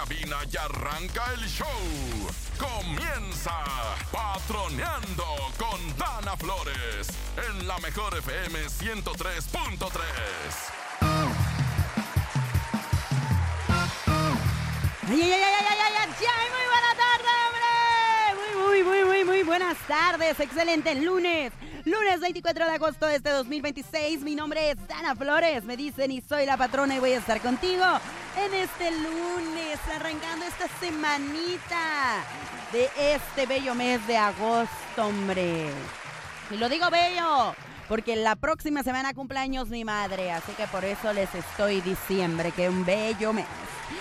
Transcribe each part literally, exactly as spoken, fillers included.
cabina y arranca el show. Comienza Patroneando con Dana Flores en la mejor F M ciento tres punto tres. ¡Ay, ay, ay, ay, ay, ay, ay! ¡Muy buena tarde, hombre! Muy, muy, muy, muy, muy buenas tardes. Excelente lunes. Lunes veinticuatro de agosto de este dos mil veintiséis. Mi nombre es Dana Flores. Me dicen y soy la patrona y voy a estar contigo en este lunes, arrancando esta semanita de este bello mes de agosto, hombre. Y lo digo bello porque la próxima semana cumpleaños mi madre, así que por eso les estoy diciendo que un bello mes.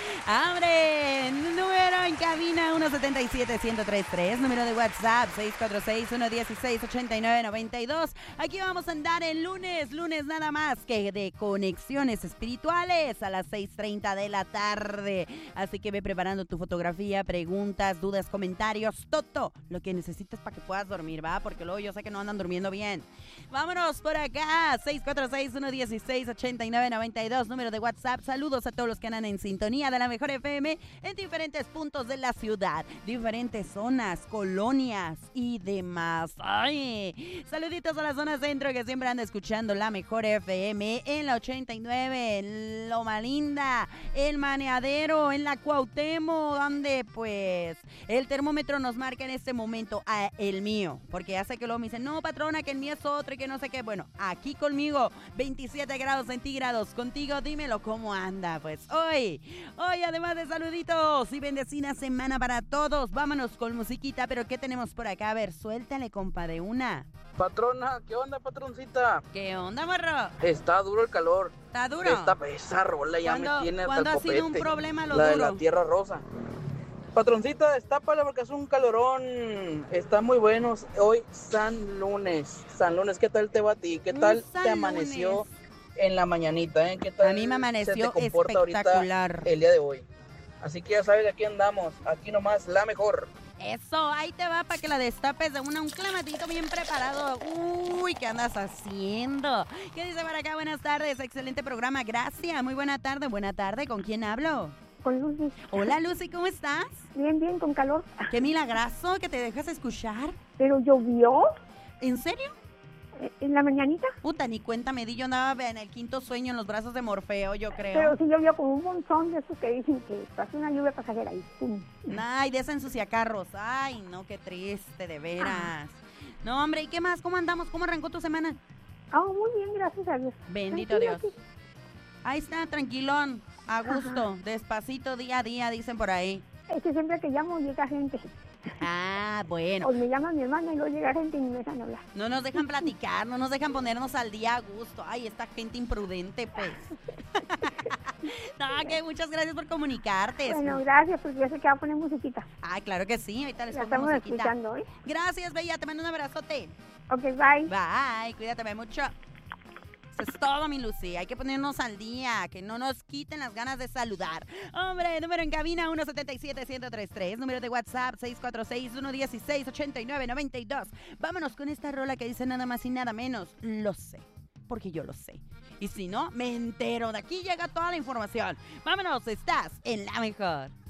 ¡Abre! Número en cabina uno siete siete, uno cero tres tres. Número de WhatsApp seis cuatro seis, uno uno seis, ocho nueve nueve dos. Aquí vamos a andar el lunes, lunes nada más que de conexiones espirituales a las seis treinta de la tarde. Así que ve preparando tu fotografía, preguntas, dudas, comentarios, todo lo que necesites para que puedas dormir, ¿va? Porque luego yo sé que no andan durmiendo bien. Vámonos por acá, seis cuatro seis, uno uno seis, ocho nueve nueve dos. Número de WhatsApp. Saludos a todos los que andan en sintonía de la mejor F M en diferentes puntos de la ciudad, diferentes zonas, colonias y demás. ¡Ay! Saluditos a la zona centro que siempre anda escuchando la mejor F M en la ochenta y nueve, en Loma Linda, el Maneadero, en la Cuauhtémoc, donde pues el termómetro nos marca en este momento a el mío, porque ya sé que luego me dicen, no patrona, que el mío es otro y que no sé qué. Bueno, aquí conmigo veintisiete grados centígrados, contigo dímelo cómo anda. Pues hoy, hoy además de saluditos y bendecina semana para todos, vámonos con musiquita. Pero ¿qué tenemos por acá? A ver, suéltale, compa, de una. Patrona, ¿qué onda, patroncita? ¿Qué onda, morro? Está duro el calor. ¿Está duro? Esta, esa rola ya me tiene hasta el ¿Cuándo ha copete. sido un problema lo la duro? de la tierra rosa. Patroncita, destápala porque es un calorón. Está muy bueno. Hoy San Lunes. San Lunes, ¿qué tal te va a ti? ¿Qué Un tal San te amaneció Lunes. en la mañanita? ¿eh? ¿Qué tal A mí me amaneció se te comporta espectacular. ahorita el día de hoy? Así que ya sabes, aquí andamos. Aquí nomás, la mejor. Eso, ahí te va para que la destapes de una, un clamatito bien preparado. Uy, ¿qué andas haciendo? ¿Qué dice para acá? Buenas tardes, excelente programa, gracias. Muy buena tarde, buena tarde. ¿Con quién hablo? Con Lucy. Hola, Lucy, ¿cómo estás? Bien, bien, con calor. Qué milagroso que te dejas escuchar. Pero llovió ¿En serio? eh, en la mañanita. Puta, ni cuenta me di, yo andaba en el quinto sueño en los brazos de Morfeo, yo creo. Pero sí llovió como un montón de esos que dicen que pasó una lluvia pasajera y pum. Ay, de esa ensuciacarros. Ay, no, qué triste, de veras. No, hombre, ¿y qué más? ¿Cómo andamos? ¿Cómo arrancó tu semana? Ah, muy bien, gracias a Dios. Bendito Tranquila, Dios. sí. Ahí está, tranquilón, a gusto, despacito, día a día, dicen por ahí. Es que siempre que llamo llega gente. Ah, bueno. O me llama mi hermana y luego llega gente y me dejan hablar. No nos dejan platicar, no nos dejan ponernos al día a gusto. Ay, esta gente imprudente, pues. No, que muchas gracias por comunicarte. Bueno, gracias, porque ya sé que va a poner musiquita. Ay, claro que sí, ahorita les Ya pongo estamos musiquita. escuchando, ¿eh? Gracias, Bella, te mando un abrazote. Ok, bye. Bye, cuídate mucho. Eso es todo, mi Lucy. Hay que ponernos al día, que no nos quiten las ganas de saludar. Hombre, número en cabina uno siete siete, uno cero tres tres. Número de WhatsApp seis cuatro seis, uno uno seis, ocho nueve nueve dos. Vámonos con esta rola que dice nada más y nada menos. Lo sé, porque yo lo sé. Y si no, me entero. De aquí llega toda la información. Vámonos, estás en la mejor.